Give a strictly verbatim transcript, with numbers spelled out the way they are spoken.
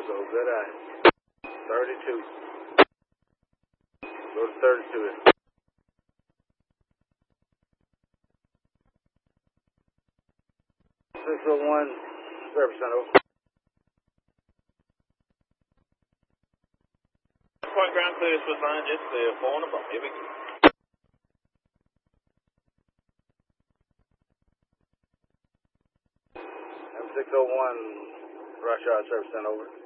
service over. Good eye. thirty-two. Go to thirty-two. six oh one, service center over. Point ground clear is fine, just uh, four on the ball. Here we go. six oh one, rush hour service center over.